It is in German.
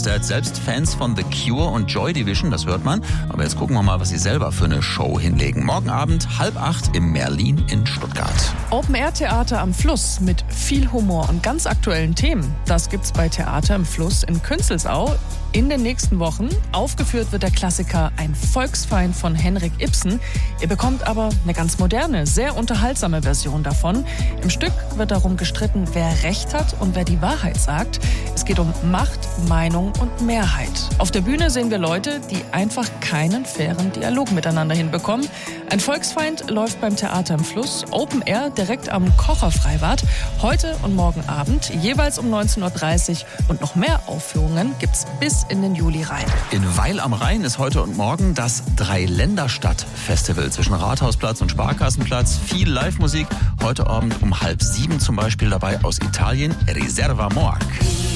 seid selbst Fans von The Cure und Joy Division, das hört man. Aber jetzt gucken wir mal, was sie selber für eine Show hinlegen. Morgen Abend 7:30 im Merlin in Stuttgart. Open-Air-Theater am Fluss mit viel Humor und ganz aktuellen Themen. Das gibt's bei Theater im Fluss in Künzelsau. In den nächsten Wochen aufgeführt wird der Klassiker Ein Volksfeind von Henrik Ibsen. Ihr bekommt aber eine ganz moderne, sehr unterhaltsame Version davon. Im Stück wird darum gestritten, wer Recht hat und wer die Wahrheit sagt. Es geht um Macht, Meinung und Mehrheit. Auf der Bühne sehen wir Leute, die einfach keinen fairen Dialog miteinander hinbekommen. Ein Volksfeind läuft beim Theater im Fluss, Open Air, direkt am Kocherfreibad. Heute und morgen Abend, jeweils um 19:30 Uhr. Und noch mehr Aufführungen gibt's bis in den Juli rein. In Weil am Rhein ist heute und morgen das Dreiländerstadt-Festival zwischen Rathausplatz und Sparkassenplatz. Viel Live-Musik. Heute Abend um 6:30 zum Beispiel dabei aus Italien Riserva Moac.